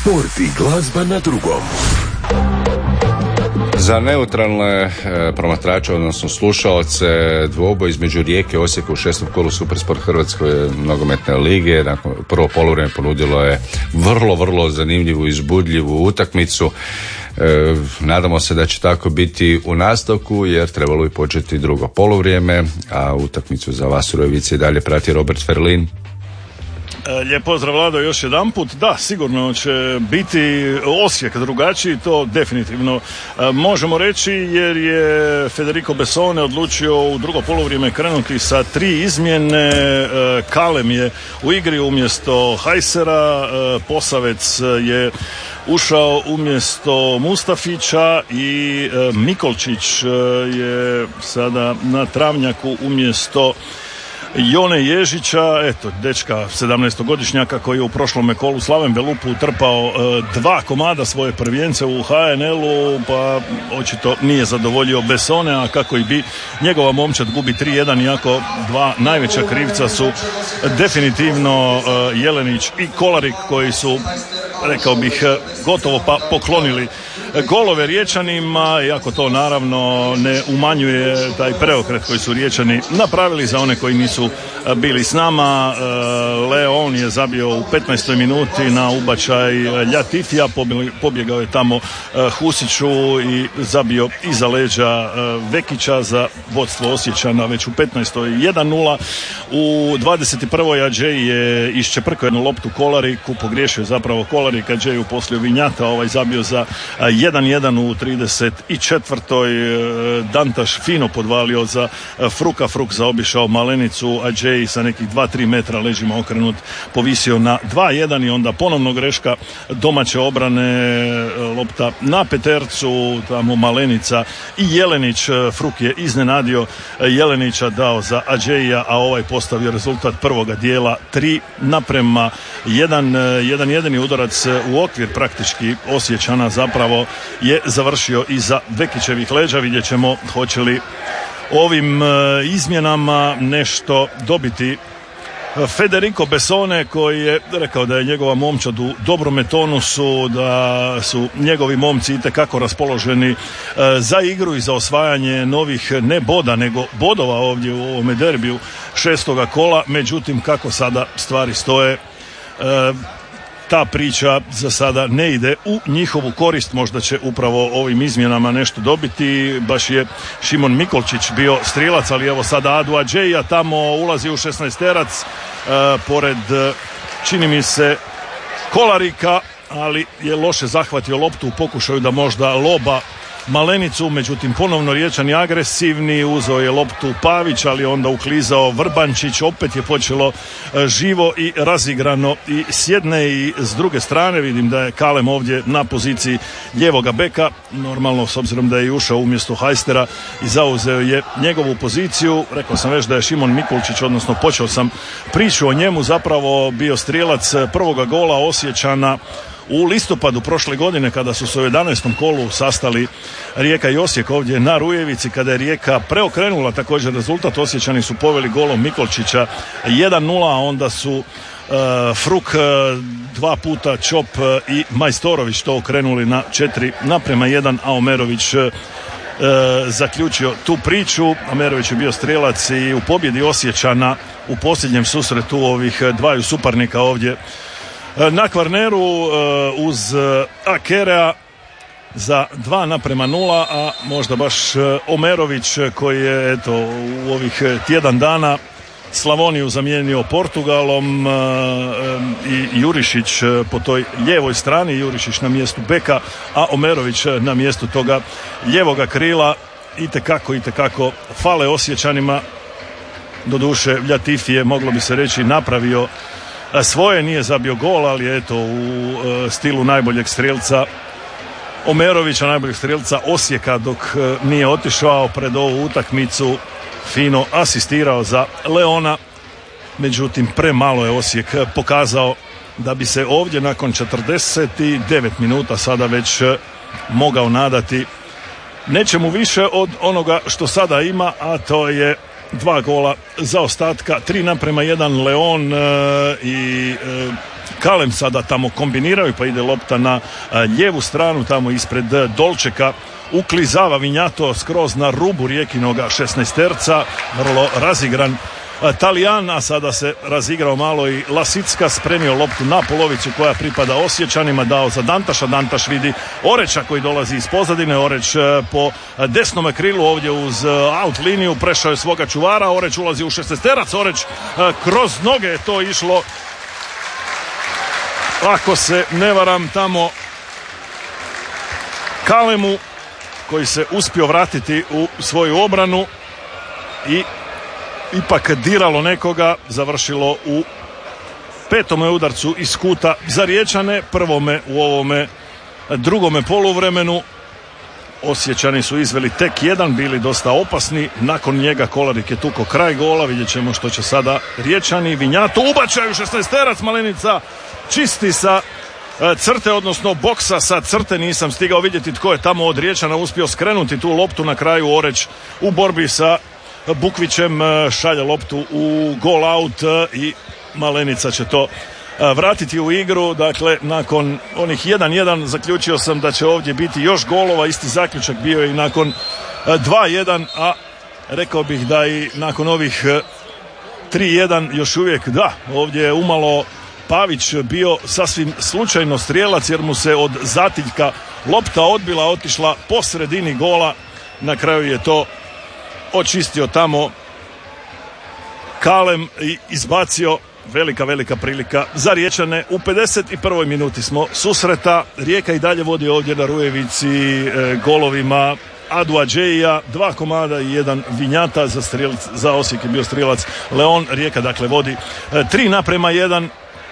Sport i glazba na drugom. Za neutralne promatrače, odnosno slušaoce, dvoboj između Rijeke i Osijeka u 6. kolu Supersport Hrvatske nogometne lige. Nakon prvo poluvrijeme ponudilo je vrlo zanimljivu i uzbudljivu utakmicu. Nadamo se da će tako biti u nastavku, jer trebalo bi početi drugo poluvrijeme, a utakmicu za vas u Rojevici i dalje prati Robert Ferlin. Lijep pozdrav, Vlado, još jedanput. Da, sigurno će biti Osijek drugačiji, to definitivno možemo reći, jer je Federico Bessone odlučio u drugo poluvrijeme krenuti sa 3 izmjene. Kalem je u igri umjesto Hajsera, Posavec je ušao umjesto Mustafića i Mikolčić je sada na travnjaku umjesto Jone Ježića, eto, dečka 17-godišnjaka koji je u prošlome kolu Slaven Belupu utrpao 2 komada svoje prvijence u HNL-u, pa očito nije zadovoljio Bessone, a kako i bi, njegova momčad gubi 3-1, iako dva najveća krivca su definitivno Jelenić i Kolarik, koji su, rekao bih, gotovo pa poklonili golove Riječanima, iako to naravno ne umanjuje taj preokret koji su Riječani napravili. Za one koji nisu bili s nama, Leon je zabio u 15. minuti na ubačaj Ljatifija, pobjegao je tamo Husiću i zabio iza leđa Vekića za vodstvo Osječana već u 15. 1-0. U 21. Adžej je iščeprkao jednu loptu Kolariku, pogriješio je zapravo Kolarik, Adžeju poslije Vinjata, zabio za 1-1 u 34. Dantaš fino podvalio za Fruka, Fruk zaobišao Malenicu, Adžej sa nekih 2-3 metra leđima okrenut povisio na 2-1 i onda ponovno greška domaće obrane, lopta na petercu, tamo Malenica i Jelenić. Fruk je iznenadio Jelenića, dao za Adžeja, a ovaj postavio rezultat prvoga dijela 3-1. Jedan udarac u okvir praktički Osječana zapravo je završio iza Vekićevih leđa. Vidjet ćemo hoće li ovim izmjenama nešto dobiti Federico Bessone, koji je rekao da je njegova momčad u dobrome tonusu, da su njegovi momci itekako raspoloženi za igru i za osvajanje novih ne boda nego bodova ovdje u ovome derbiju 6. kola. Međutim, kako sada stvari stoje, ta priča za sada ne ide u njihovu korist. Možda će upravo ovim izmjenama nešto dobiti. Baš je Šimon Mikolčić bio strijelac, ali evo sada Adu Adžeja tamo ulazi u 16-terac pored, čini mi se, Kolarika, ali je loše zahvatio loptu u pokušaju da možda loba Malenicu. Međutim, ponovno Riječani agresivni, uzeo je loptu Pavić, ali onda uklizao Vrbančić, opet je počelo živo i razigrano i s jedne i s druge strane. Vidim da je Kalem ovdje na poziciji lijevoga beka, normalno s obzirom da je ušao umjesto Hajstera i zauzeo je njegovu poziciju. Rekao sam već da je Šimon Mikolčić, odnosno počeo sam priču o njemu, zapravo bio strijelac prvoga gola Osječana u listopadu prošle godine, kada su se u 11. kolu sastali Rijeka i Osijek ovdje na Rujevici, kada je Rijeka preokrenula također rezultat. Osječani su poveli golom Mikolčića 1-0, a onda su Fruk 2 puta, Čop i Majstorović to okrenuli na 4-1, a Omerović zaključio tu priču. Omerović je bio strijelac i u pobjedi Osječana u posljednjem susretu ovih dvaju suparnika ovdje na Kvarneru uz Akerea za 2-0, a možda baš Omerović, koji je eto u ovih tjedan dana Slavoniju zamijenio Portugalom, i Jurišić po toj lijevoj strani, Jurišić na mjestu beka, a Omerović na mjestu toga lijevoga krila. Itekako fale Osječanima. Doduše Ljatifije, moglo bi se reći, napravio svoje, nije zabio gol, ali eto u stilu najboljeg strijelca Omerovića, najboljeg strijelca Osijeka, dok nije otišao pred ovu utakmicu, fino asistirao za Leona. Međutim, premalo je Osijek pokazao da bi se ovdje nakon 49 minuta sada već mogao nadati nečemu više od onoga što sada ima, a to je 2 gola zaostatka, 3-1 Leon i Kalem sada tamo kombiniraju, pa ide lopta na lijevu stranu, tamo ispred Dolčeka uklizava Vinjato skroz na rubu Rijekinoga 16-terca, vrlo razigran Talijan, a sada se razigrao malo i Lasicka, spremio loptu na polovicu koja pripada Osječanima, dao za Dantaša. Dantaš vidi Oreča koji dolazi iz pozadine, Oreć po desnome krilu ovdje uz out liniju, prešao je svoga čuvara, Oreć ulazi u 16-terac, Oreć kroz noge je to išlo, ako se ne varam, tamo Kalemu koji se uspio vratiti u svoju obranu i ipak diralo nekoga, završilo u 5. udarcu iz kuta za Riječane, prvome u ovome drugome poluvremenu. Osječani su izveli tek jedan, bili dosta opasni, nakon njega Kolarik je tuko kraj gola, vidjet ćemo što će sada Riječani. Vinjato ubačaju 16-terac, Malenica čisti sa crte, odnosno boksa sa crte, nisam stigao vidjeti tko je tamo od Riječana uspio skrenuti tu loptu, na kraju Oreć u borbi sa Bukvićem šalje loptu u goal out i Malenica će to vratiti u igru. Dakle, nakon onih 1-1 zaključio sam da će ovdje biti još golova, isti zaključak bio i nakon 2-1, a rekao bih da i nakon ovih 3-1 još uvijek da, ovdje je umalo Pavić bio sasvim slučajno strijelac jer mu se od zatiljka lopta odbila, otišla po sredini gola, na kraju je to očistio tamo Kalem i izbacio. Velika prilika za Riječane. U 51. minuti smo susreta. Rijeka i dalje vodi ovdje na Rujevici golovima Aduadžeija, 2 komada i 1 Vinjata, za Osijek je bio strijelac Leon. Rijeka dakle vodi 3:1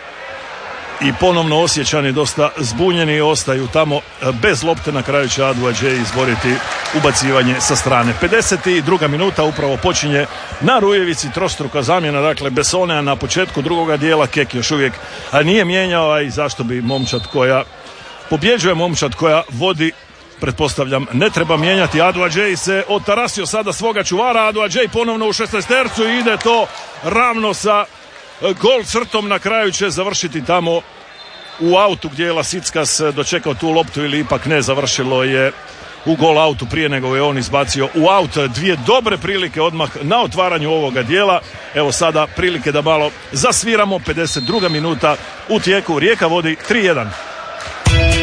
i ponovno Osječani dosta zbunjeni i ostaju tamo bez lopte. Na kraju će Aduadžej izboriti ubacivanje sa strane. 52. minuta upravo počinje na Rujevici, trostruka zamjena, dakle Besonea na početku drugoga dijela, Kek još uvijek nije mijenjao, a i zašto bi momčad koja pobjeđuje, momčad koja vodi, pretpostavljam ne treba mijenjati. Aduadžej se otarasio sada svoga čuvara, Aduadžej ponovno u 16-tercu i ide to ravno sa gol crtom, na kraju će završiti tamo u autu gdje je Lasickas dočekao tu loptu ili ipak ne, završilo je u gol autu prije nego je on izbacio u aut. 2 dobre prilike odmah na otvaranju ovoga dijela. Evo sada prilike da malo zasviramo. 52. minuta u tijeku, Rijeka vodi 3:1.